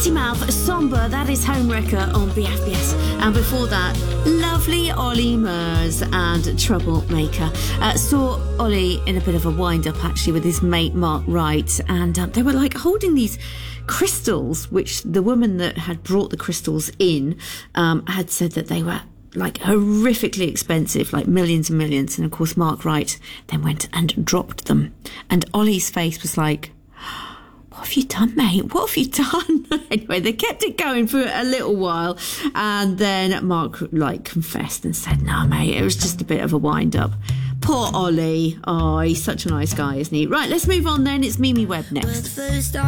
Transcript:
Potty Mouth, Sombre, that is Homewrecker on BFBS. And before that, lovely Ollie Murs and Troublemaker. Saw Ollie in a bit of a wind-up, actually, with his mate Mark Wright. And they were, like, holding these crystals, which the woman that had brought the crystals in had said that they were, like, horrifically expensive, like millions and millions. And, of course, Mark Wright then went and dropped them. And Ollie's face was like, what have you done, mate? What have you done? Anyway, they kept it going for a little while. And then Mark, like, confessed and said, no, mate, it was just a bit of a wind-up. Poor Ollie. Oh, he's such a nice guy, isn't he? Right, let's move on then. It's Mimi Webb next.